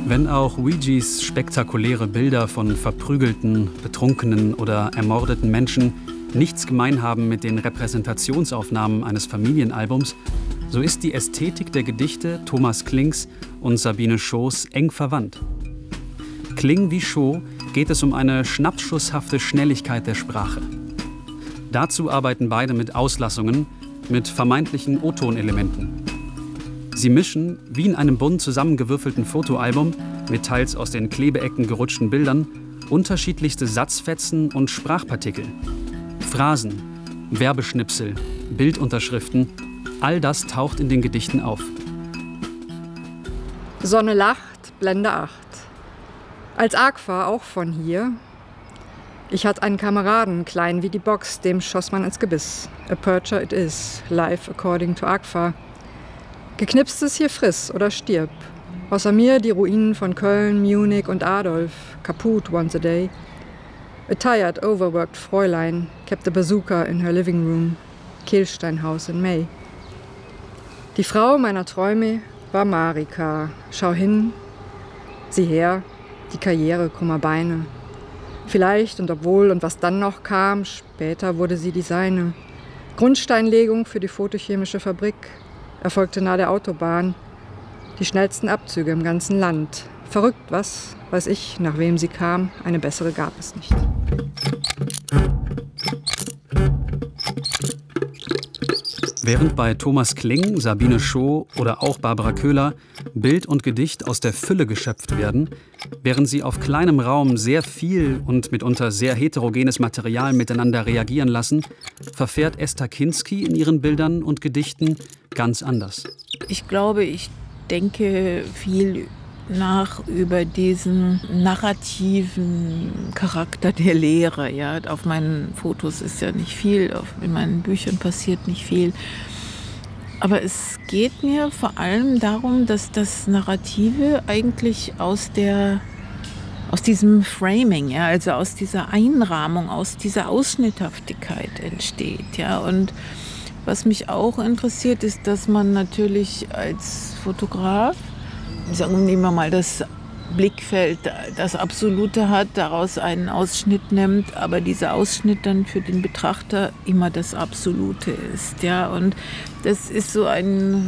Wenn auch Weegees spektakuläre Bilder von verprügelten, betrunkenen oder ermordeten Menschen nichts gemein haben mit den Repräsentationsaufnahmen eines Familienalbums, so ist die Ästhetik der Gedichte Thomas Klings und Sabine Schoos eng verwandt. Kling wie Schoo geht es um eine schnappschusshafte Schnelligkeit der Sprache. Dazu arbeiten beide mit Auslassungen, mit vermeintlichen O-Ton-Elementen. Sie mischen, wie in einem bunt zusammengewürfelten Fotoalbum, mit teils aus den Klebeecken gerutschten Bildern, unterschiedlichste Satzfetzen und Sprachpartikel. Phrasen, Werbeschnipsel, Bildunterschriften, all das taucht in den Gedichten auf. Sonne lacht, Blende 8. Als Agfa, auch von hier. Ich hatte einen Kameraden, klein wie die Box, dem schoss man ins Gebiss. A Percher it is, life according to Agfa. Geknipstes hier friss oder stirb. Außer mir die Ruinen von Köln, Munich und Adolf. Kaput once a day. A tired, overworked Fräulein kept a bazooka in her living room. Kehlsteinhaus in May. Die Frau meiner Träume war Marika. Schau hin, sieh her, die Karriere krummer Beine. Vielleicht und obwohl und was dann noch kam, später wurde sie die seine. Grundsteinlegung für die photochemische Fabrik erfolgte nahe der Autobahn. Die schnellsten Abzüge im ganzen Land. Verrückt, was? Weiß ich, nach wem sie kam. Eine bessere gab es nicht. Während bei Thomas Kling, Sabine Schoo oder auch Barbara Köhler Bild und Gedicht aus der Fülle geschöpft werden, während sie auf kleinem Raum sehr viel und mitunter sehr heterogenes Material miteinander reagieren lassen, verfährt Esther Kinski in ihren Bildern und Gedichten ganz anders. Ich glaube, ich denke viel nach über diesen narrativen Charakter der Lehre. Ja, auf meinen Fotos ist ja nicht viel, in meinen Büchern passiert nicht viel. Aber es geht mir vor allem darum, dass das Narrative eigentlich aus diesem Framing, ja, also aus dieser Einrahmung, aus dieser Ausschnitthaftigkeit entsteht. Ja. Und was mich auch interessiert, ist, dass man natürlich als Fotograf, sagen wir mal, das Blickfeld, das Absolute hat, daraus einen Ausschnitt nimmt, aber dieser Ausschnitt dann für den Betrachter immer das Absolute ist. Ja? Und das ist so ein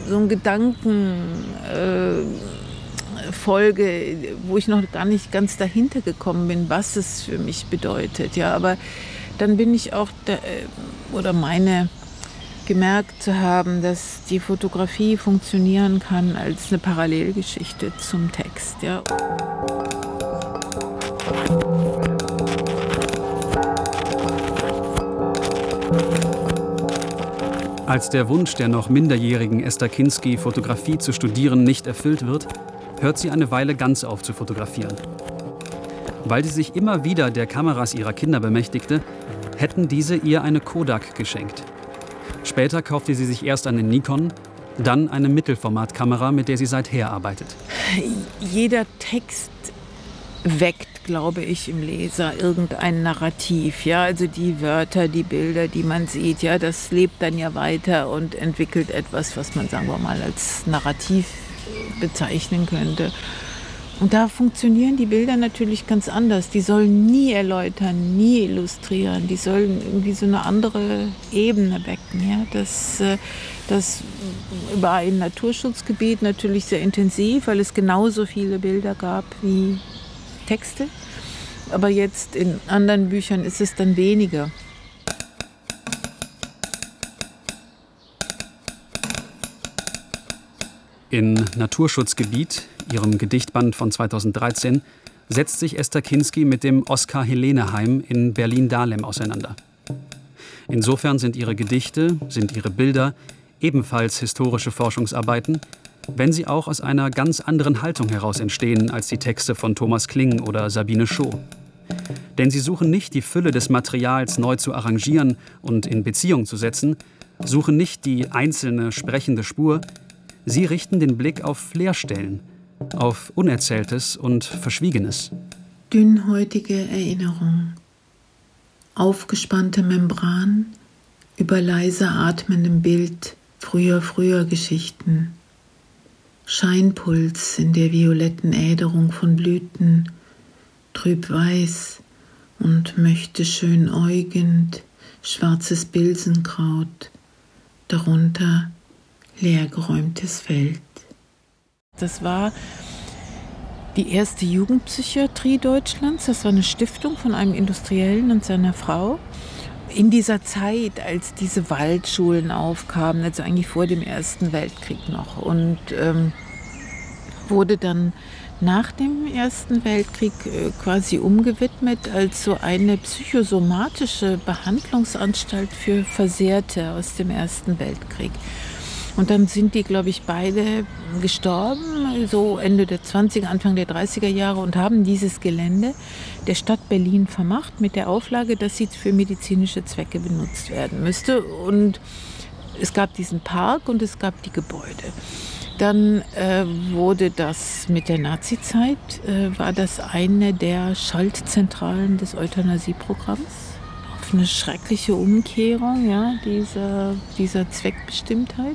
Gedankenfolge, wo ich noch gar nicht ganz dahinter gekommen bin, was es für mich bedeutet. Ja? Aber dann bin ich auch, meine gemerkt zu haben, dass die Fotografie funktionieren kann als eine Parallelgeschichte zum Text. Ja. Als der Wunsch der noch minderjährigen Esther Kinski, Fotografie zu studieren, nicht erfüllt wird, hört sie eine Weile ganz auf zu fotografieren. Weil sie sich immer wieder der Kameras ihrer Kinder bemächtigte, hätten diese ihr eine Kodak geschenkt. Später kaufte sie sich erst eine Nikon, dann eine Mittelformatkamera, mit der sie seither arbeitet. Jeder Text weckt, glaube ich, im Leser irgendein Narrativ. Ja? Also die Wörter, die Bilder, die man sieht, ja, das lebt dann ja weiter und entwickelt etwas, was man, sagen wir mal, als Narrativ bezeichnen könnte. Und da funktionieren die Bilder natürlich ganz anders. Die sollen nie erläutern, nie illustrieren. Die sollen irgendwie so eine andere Ebene wecken. Ja? Das war ein Naturschutzgebiet natürlich sehr intensiv, weil es genauso viele Bilder gab wie Texte. Aber jetzt in anderen Büchern ist es dann weniger. In Naturschutzgebiet, ihrem Gedichtband von 2013, setzt sich Esther Kinski mit dem Oskar-Helene-Heim in Berlin-Dahlem auseinander. Insofern sind ihre Gedichte, sind ihre Bilder ebenfalls historische Forschungsarbeiten, wenn sie auch aus einer ganz anderen Haltung heraus entstehen als die Texte von Thomas Kling oder Sabine Schoo. Denn sie suchen nicht, die Fülle des Materials neu zu arrangieren und in Beziehung zu setzen, suchen nicht die einzelne sprechende Spur. Sie richten den Blick auf Leerstellen, auf Unerzähltes und Verschwiegenes. Dünnhäutige Erinnerung, aufgespannte Membran, über leise atmendem Bild früher Geschichten. Scheinpuls in der violetten Äderung von Blüten, trüb weiß und möchte schön äugend, schwarzes Bilsenkraut, darunter leergeräumtes Feld. Das war die erste Jugendpsychiatrie Deutschlands. Das war eine Stiftung von einem Industriellen und seiner Frau. In dieser Zeit, als diese Waldschulen aufkamen, also eigentlich vor dem Ersten Weltkrieg noch, und wurde dann nach dem Ersten Weltkrieg quasi umgewidmet als so eine psychosomatische Behandlungsanstalt für Versehrte aus dem Ersten Weltkrieg. Und dann sind die, glaube ich, beide gestorben, so Ende der 20er, Anfang der 30er Jahre, und haben dieses Gelände der Stadt Berlin vermacht mit der Auflage, dass sie für medizinische Zwecke benutzt werden müsste. Und es gab diesen Park und es gab die Gebäude. Dann wurde das mit der Nazizeit, war das eine der Schaltzentralen des Euthanasieprogramms. Auf eine schreckliche Umkehrung, ja, dieser Zweckbestimmtheit.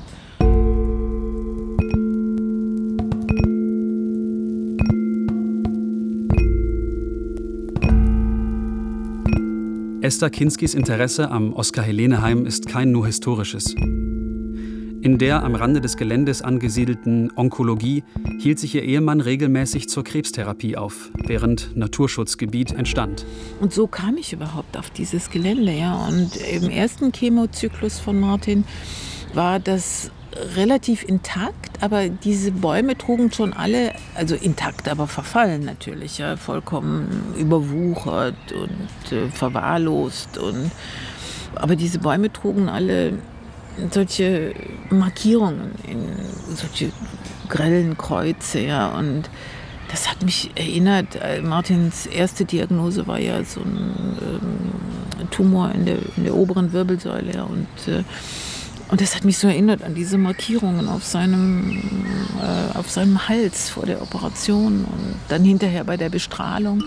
Esther Kinskis Interesse am Oskar-Helene-Heim ist kein nur historisches. In der am Rande des Geländes angesiedelten Onkologie hielt sich ihr Ehemann regelmäßig zur Krebstherapie auf, während Naturschutzgebiet entstand. Und so kam ich überhaupt auf dieses Gelände, ja. Und im ersten Chemozyklus von Martin war das relativ intakt, aber diese Bäume trugen schon alle, also intakt, aber verfallen natürlich, ja, vollkommen überwuchert und verwahrlost. Aber diese Bäume trugen alle solche Markierungen, in solche grellen Kreuze, ja, und das hat mich erinnert, Martins erste Diagnose war ja so ein Tumor in der oberen Wirbelsäule, ja, und das hat mich so erinnert an diese Markierungen auf seinem Hals vor der Operation und dann hinterher bei der Bestrahlung.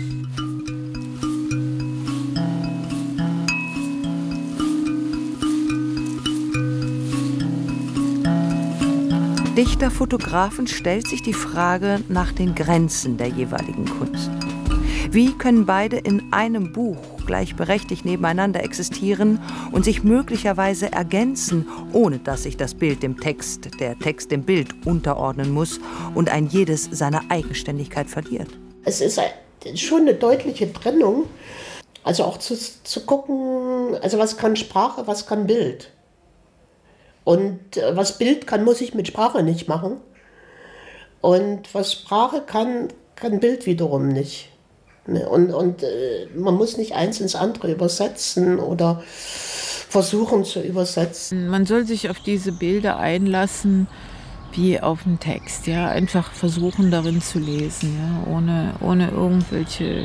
Dichter-Fotografen stellt sich die Frage nach den Grenzen der jeweiligen Kunst. Wie können beide in einem Buch gleichberechtigt nebeneinander existieren und sich möglicherweise ergänzen, ohne dass sich das Bild dem Text, der Text dem Bild unterordnen muss und ein jedes seine Eigenständigkeit verliert? Es ist schon eine deutliche Trennung, also auch zu gucken, also was kann Sprache, was kann Bild. Und was Bild kann, muss ich mit Sprache nicht machen. Und was Sprache kann Bild wiederum nicht. Und man muss nicht eins ins andere übersetzen oder versuchen zu übersetzen. Man soll sich auf diese Bilder einlassen wie auf einen Text. Ja? Einfach versuchen, darin zu lesen, ja? ohne irgendwelche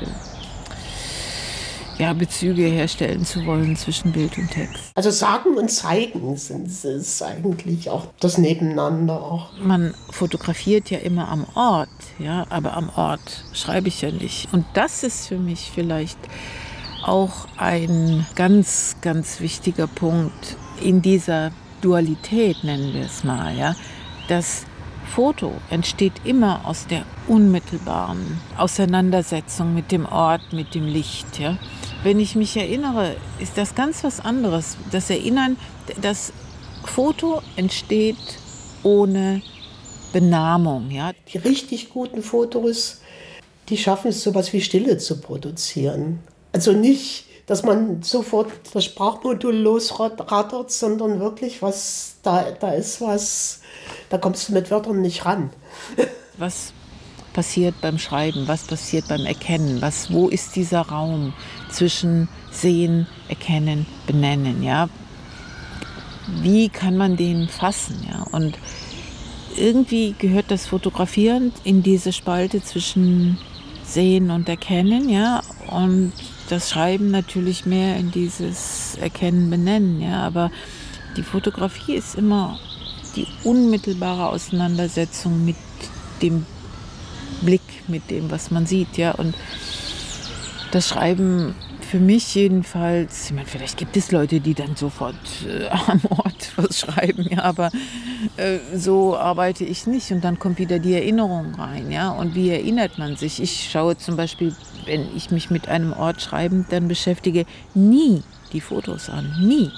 Bezüge herstellen zu wollen zwischen Bild und Text. Also Sagen und Zeigen ist eigentlich auch das Nebeneinander auch. Man fotografiert ja immer am Ort, ja, aber am Ort schreibe ich ja nicht. Und das ist für mich vielleicht auch ein ganz, ganz wichtiger Punkt in dieser Dualität, nennen wir es mal, ja. Das Foto entsteht immer aus der unmittelbaren Auseinandersetzung mit dem Ort, mit dem Licht, ja. Wenn ich mich erinnere, ist das ganz was anderes. Das Erinnern, das Foto entsteht ohne Benahmung. Ja. Die richtig guten Fotos, die schaffen es, sowas wie Stille zu produzieren. Also nicht, dass man sofort das Sprachmodul losrattert, sondern wirklich, was da ist, da kommst du mit Wörtern nicht ran. Was passiert beim Schreiben? Was passiert beim Erkennen? Wo ist dieser Raum zwischen Sehen, Erkennen, Benennen? Ja? Wie kann man den fassen? Ja? Und irgendwie gehört das Fotografieren in diese Spalte zwischen Sehen und Erkennen, ja, und das Schreiben natürlich mehr in dieses Erkennen, Benennen, ja, aber die Fotografie ist immer die unmittelbare Auseinandersetzung mit dem Blick, mit dem, was man sieht, ja, und das Schreiben für mich jedenfalls, ich meine, vielleicht gibt es Leute, die dann sofort am Ort was schreiben, ja, aber so arbeite ich nicht. Und dann kommt wieder die Erinnerung rein, ja. Und wie erinnert man sich? Ich schaue zum Beispiel, wenn ich mich mit einem Ort schreibend dann beschäftige, nie die Fotos an, nie.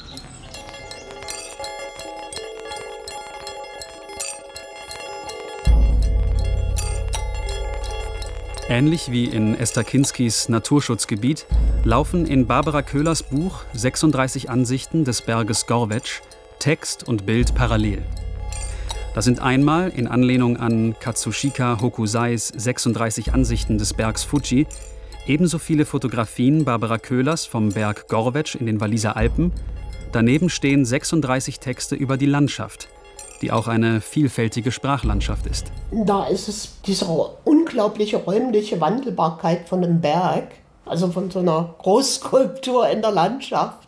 Ähnlich wie in Esther Kinskis Naturschutzgebiet laufen in Barbara Köhlers Buch 36 Ansichten des Berges Gorvetsch Text und Bild parallel. Das sind einmal, in Anlehnung an Katsushika Hokusais 36 Ansichten des Bergs Fuji, ebenso viele Fotografien Barbara Köhlers vom Berg Gorvetsch in den Walliser Alpen. Daneben stehen 36 Texte über die Landschaft, die auch eine vielfältige Sprachlandschaft ist. Da ist es diese unglaubliche räumliche Wandelbarkeit von einem Berg, also von so einer Großskulptur in der Landschaft,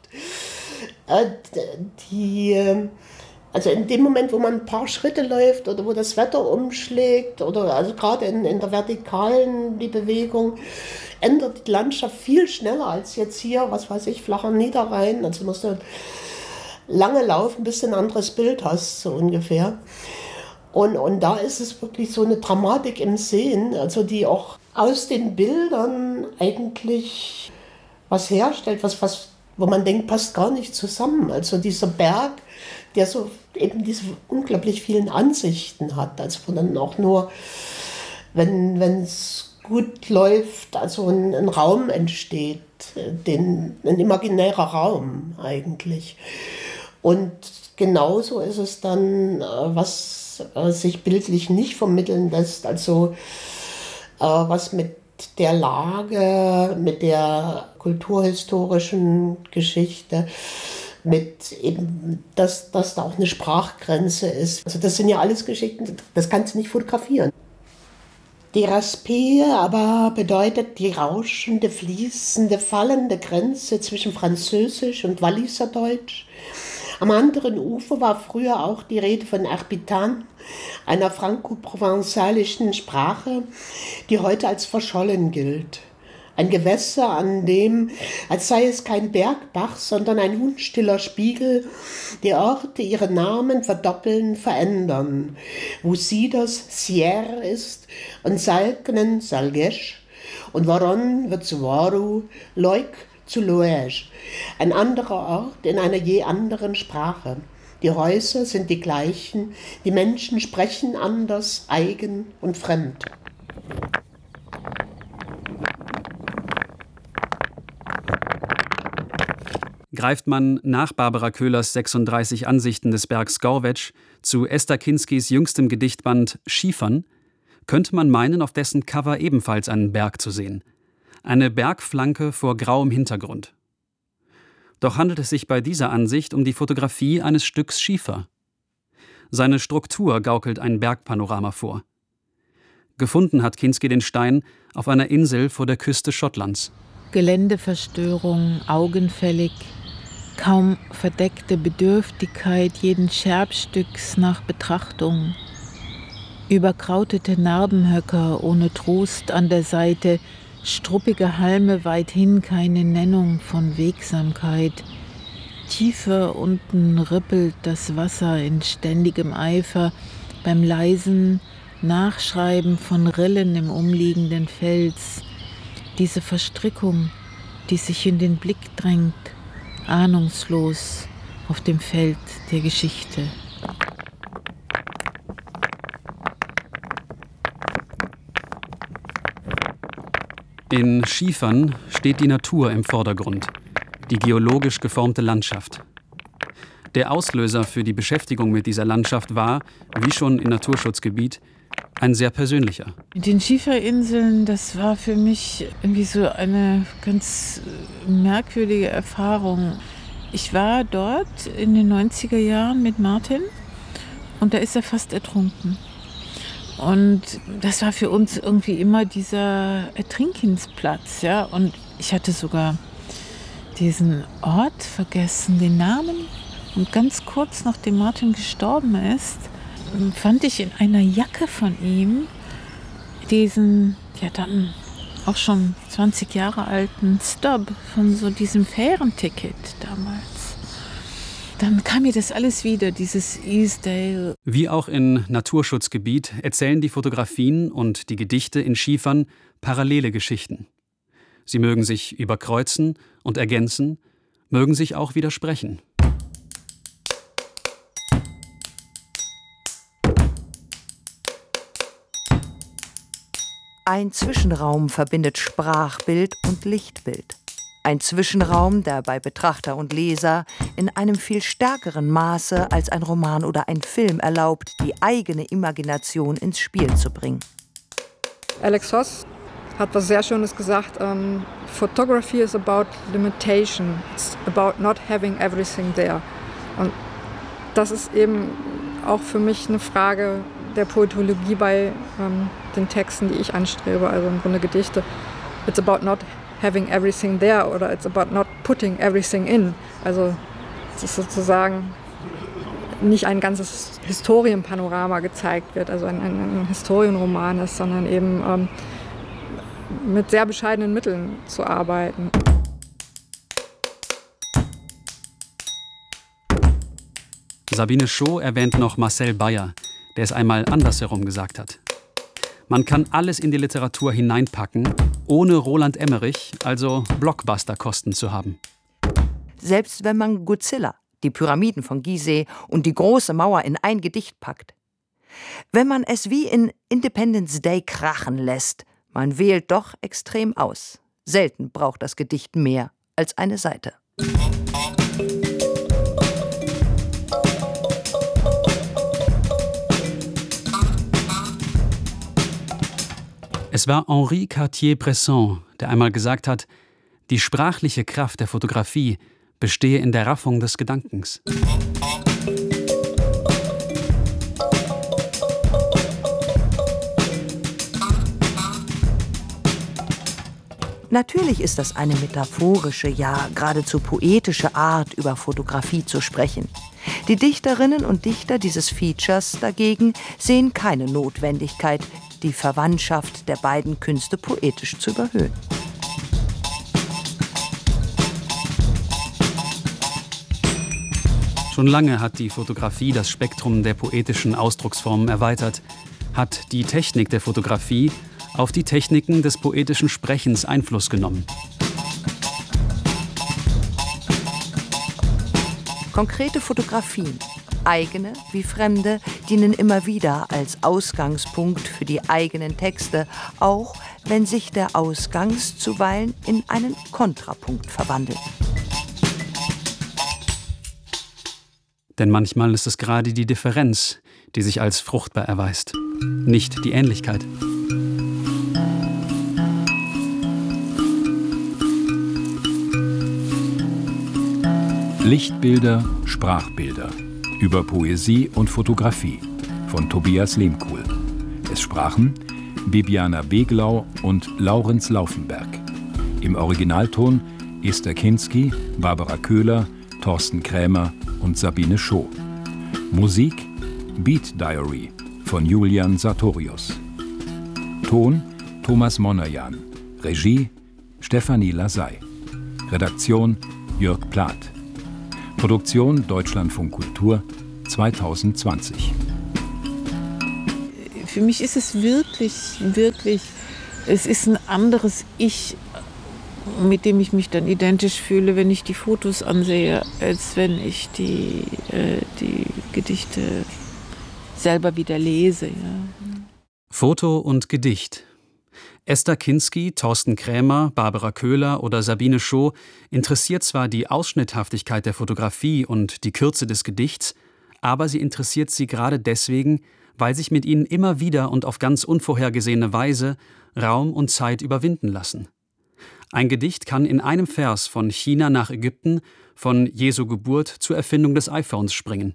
also in dem Moment, wo man ein paar Schritte läuft oder wo das Wetter umschlägt oder also gerade in der Vertikalen die Bewegung, ändert die Landschaft viel schneller als jetzt hier, was weiß ich, flacher Niederrhein. Also musst du lange laufen, bis du ein anderes Bild hast, so ungefähr. Und da ist es wirklich so eine Dramatik im Sehen, also die auch aus den Bildern eigentlich was herstellt, wo man denkt, passt gar nicht zusammen. Also dieser Berg, der so eben diese unglaublich vielen Ansichten hat, also wo dann auch nur, wenn es gut läuft, also ein Raum entsteht, ein imaginärer Raum eigentlich. Und genauso ist es dann, was sich bildlich nicht vermitteln lässt, also was mit der Lage, mit der kulturhistorischen Geschichte, mit eben, dass da auch eine Sprachgrenze ist. Also das sind ja alles Geschichten, das kannst du nicht fotografieren. Die Raspe aber bedeutet die rauschende, fließende, fallende Grenze zwischen Französisch und Walliserdeutsch. Am anderen Ufer war früher auch die Rede von Erpitan, einer franco-provenzalischen Sprache, die heute als verschollen gilt. Ein Gewässer, an dem, als sei es kein Bergbach, sondern ein unstiller Spiegel, die Orte ihre Namen verdoppeln, verändern, wo Siders Sierre ist und Salknen Salgesch und Voron wird zu Waru, Leuk zu Loège, ein anderer Ort in einer je anderen Sprache. Die Häuser sind die gleichen, die Menschen sprechen anders, eigen und fremd. Greift man nach Barbara Köhlers 36 Ansichten des Bergs Gorvetsch zu Esther Kinskis jüngstem Gedichtband Schiefern, könnte man meinen, auf dessen Cover ebenfalls einen Berg zu sehen. Eine Bergflanke vor grauem Hintergrund. Doch handelt es sich bei dieser Ansicht um die Fotografie eines Stücks Schiefer. Seine Struktur gaukelt ein Bergpanorama vor. Gefunden hat Kinski den Stein auf einer Insel vor der Küste Schottlands. Geländeverstörung, augenfällig, kaum verdeckte Bedürftigkeit jeden Scherbstücks nach Betrachtung. Überkrautete Narbenhöcker ohne Trost an der Seite, struppige Halme weithin keine Nennung von Wegsamkeit. Tiefer unten rippelt das Wasser in ständigem Eifer beim leisen Nachschreiben von Rillen im umliegenden Fels. Diese Verstrickung, die sich in den Blick drängt, ahnungslos auf dem Feld der Geschichte. In Schiefern steht die Natur im Vordergrund, die geologisch geformte Landschaft. Der Auslöser für die Beschäftigung mit dieser Landschaft war, wie schon im Naturschutzgebiet, ein sehr persönlicher. Mit den Schieferinseln, das war für mich irgendwie so eine ganz merkwürdige Erfahrung. Ich war dort in den 90er Jahren mit Martin und da ist er fast ertrunken. Und das war für uns irgendwie immer dieser Ertrinkensplatz, ja. Und ich hatte sogar diesen Ort vergessen, den Namen. Und ganz kurz nachdem Martin gestorben ist, fand ich in einer Jacke von ihm diesen, ja dann auch schon 20 Jahre alten Stub von so diesem Fährenticket damals. Dann kam mir das alles wieder, dieses Easdale. Wie auch in Naturschutzgebiet erzählen die Fotografien und die Gedichte in Schiefern parallele Geschichten. Sie mögen sich überkreuzen und ergänzen, mögen sich auch widersprechen. Ein Zwischenraum verbindet Sprachbild und Lichtbild. Ein Zwischenraum, der bei Betrachter und Leser in einem viel stärkeren Maße als ein Roman oder ein Film erlaubt, die eigene Imagination ins Spiel zu bringen. Alex Hoss hat was sehr Schönes gesagt. Photography is about limitation. It's about not having everything there. Und das ist eben auch für mich eine Frage der Poetologie bei den Texten, die ich anstrebe, also im Grunde Gedichte. It's about not having everything there oder it's about not putting everything in. Also es ist sozusagen nicht ein ganzes Historienpanorama gezeigt wird, also ein Historienroman ist, sondern eben mit sehr bescheidenen Mitteln zu arbeiten. Sabine Scho erwähnt noch Marcel Beyer, der es einmal andersherum gesagt hat. Man kann alles in die Literatur hineinpacken, ohne Roland Emmerich, also Blockbuster-Kosten zu haben. Selbst wenn man Godzilla, die Pyramiden von Gizeh und die große Mauer in ein Gedicht packt. Wenn man es wie in Independence Day krachen lässt, man wählt doch extrem aus. Selten braucht das Gedicht mehr als eine Seite. Es war Henri Cartier-Bresson, der einmal gesagt hat, die sprachliche Kraft der Fotografie bestehe in der Raffung des Gedankens. Natürlich ist das eine metaphorische, ja geradezu poetische Art, über Fotografie zu sprechen. Die Dichterinnen und Dichter dieses Features dagegen sehen keine Notwendigkeit, die Verwandtschaft der beiden Künste poetisch zu überhöhen. Schon lange hat die Fotografie das Spektrum der poetischen Ausdrucksformen erweitert, hat die Technik der Fotografie auf die Techniken des poetischen Sprechens Einfluss genommen. Konkrete Fotografien, eigene wie fremde, dienen immer wieder als Ausgangspunkt für die eigenen Texte, auch wenn sich der Ausgangs zuweilen in einen Kontrapunkt verwandelt. Denn manchmal ist es gerade die Differenz, die sich als fruchtbar erweist, nicht die Ähnlichkeit. Lichtbilder, Sprachbilder. Über Poesie und Fotografie von Tobias Lehmkuhl. Es sprachen Bibiana Beglau und Laurenz Laufenberg. Im Originalton Esther Kinski, Barbara Köhler, Thorsten Krämer und Sabine Scho. Musik Beat Diary von Julian Sartorius. Ton Thomas Monajan. Regie Stefanie Lasey. Redaktion Jörg Plath. Produktion Deutschlandfunk Kultur 2020. Für mich ist es wirklich, es ist ein anderes Ich, mit dem ich mich dann identisch fühle, wenn ich die Fotos ansehe, als wenn ich die Gedichte selber wieder lese. Ja. Foto und Gedicht. Esther Kinski, Thorsten Krämer, Barbara Köhler oder Sabine Scho interessiert zwar die Ausschnitthaftigkeit der Fotografie und die Kürze des Gedichts, aber sie interessiert sie gerade deswegen, weil sich mit ihnen immer wieder und auf ganz unvorhergesehene Weise Raum und Zeit überwinden lassen. Ein Gedicht kann in einem Vers von China nach Ägypten, von Jesu Geburt zur Erfindung des iPhones springen.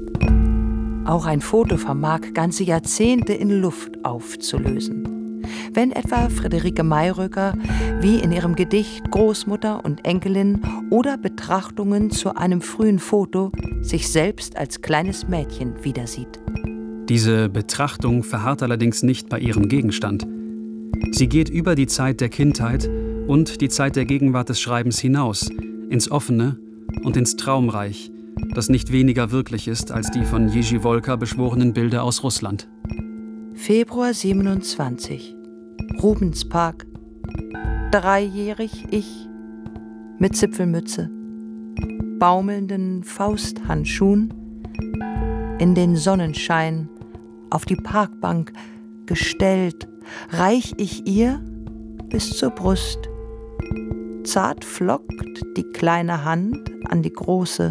Auch ein Foto vermag ganze Jahrzehnte in Luft aufzulösen. Wenn etwa Friederike Mayröcker wie in ihrem Gedicht Großmutter und Enkelin oder Betrachtungen zu einem frühen Foto sich selbst als kleines Mädchen wiedersieht. Diese Betrachtung verharrt allerdings nicht bei ihrem Gegenstand. Sie geht über die Zeit der Kindheit und die Zeit der Gegenwart des Schreibens hinaus, ins Offene und ins Traumreich, das nicht weniger wirklich ist als die von Jiří Wolka beschworenen Bilder aus Russland. Februar 27. Rubenspark. 3-jährig ich mit Zipfelmütze, baumelnden Fausthandschuhen, in den Sonnenschein auf die Parkbank gestellt, reich ich ihr bis zur Brust. Zart flockt die kleine Hand an die große.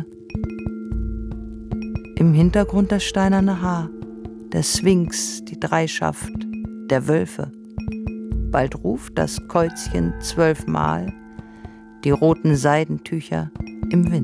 Im Hintergrund das steinerne Haar, der Sphinx, die Dreischaft, der Wölfe. Bald ruft das Käuzchen 12-mal, die roten Seidentücher im Wind.